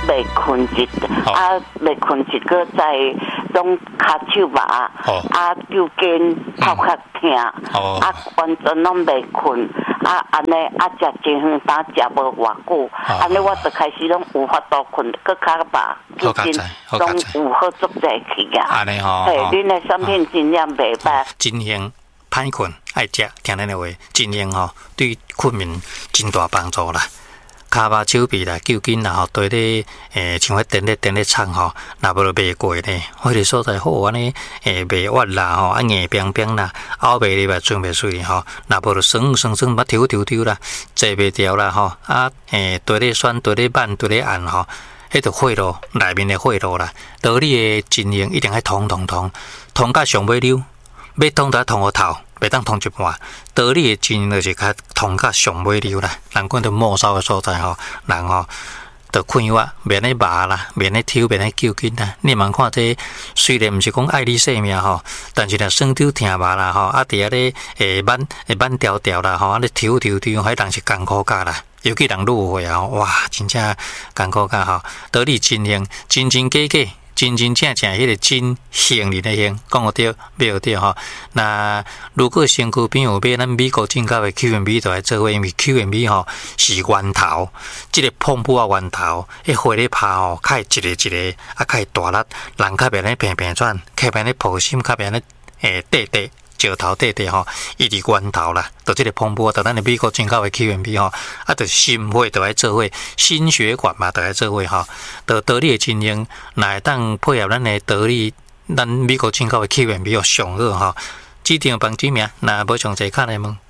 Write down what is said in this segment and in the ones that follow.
未困一，未困一个在拢骹手麻，抽筋头壳痛，完全拢未困，安尼食真远打食无偌久，安尼我就开始拢有法度困，搁较麻，抽筋拢有好足济去啊。 安尼吼， 嘿，恁的产品真正袂歹， 真香。歹困爱食，听咱的话，真用吼，对困眠真大帮助啦。骹麻手臂啦、抽筋啦吼，对咧像迄电咧创吼，若无就袂过咧。迄个所在好安尼袂弯啦吼，硬冰冰啦，后背咧做袂水吼，若无就酸捌抽啦，坐袂调啦吼，对咧酸、对咧慢、对咧暗吼。迄就血路内面的血路啦，道理的真用一定要通到上尾溜。要通就通个头，袂当通一半。道理的真就是较通到上尾溜啦。难怪着末梢的所在吼，人吼着困扰啊，免咧麻啦，免咧抽，免咧抽筋啦。你茫看这虽然毋是讲爱你性命吼，但是若酸抽疼麻啦吼，伫遐咧慢调啦吼，咧抽，迄人是艰苦甲啦。尤其人入会啊，哇，真正艰苦甲吼。道理真用，真假。真正，迄个真行里的行，讲有对，没有对吼。那如果身躯边有买咱美国进口的 QMB 就来做伙，因为 QMB 吼是源头，即个碰布啊源头，迄火咧拍吼，较会一个，较会大力，人较袂咧平转，较袂咧破心，较袂咧跌。石头底吼，伊伫源头啦，就即个碰布，就咱的美国进口的 QMB 吼，就心血就来做伙，心血管嘛就来做伙吼，就道理的真用，若会当配合咱的道理，咱美国进口的 QMB 上好吼。指定房址名，若无详细看来问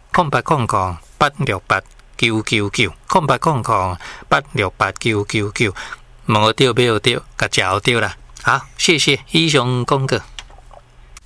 ，0800-868-999，0800-868-999，问有对，没有对，甲食有对啦。好，谢谢以上讲过。